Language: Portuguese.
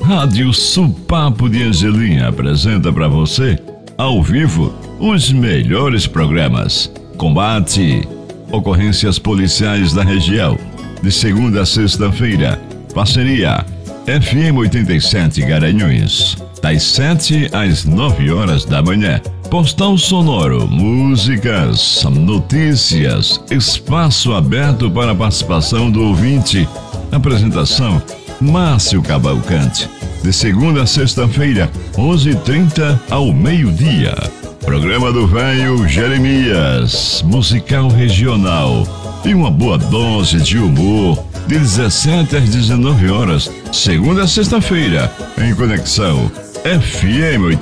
Rádio Supapo de Angelim apresenta para você, ao vivo, os melhores programas. Combate, ocorrências policiais da região. De segunda a sexta-feira, parceria FM 87 Garanhuns. Das 7 às 9 horas da manhã. Postal sonoro, músicas, notícias, espaço aberto para a participação do ouvinte. Apresentação, Márcio Cavalcante. De segunda a sexta-feira, 11h30 ao meio-dia. Programa do Velho Jeremias, musical regional. E uma boa dose de humor, de 17 às 19 horas, segunda a sexta-feira, em conexão FM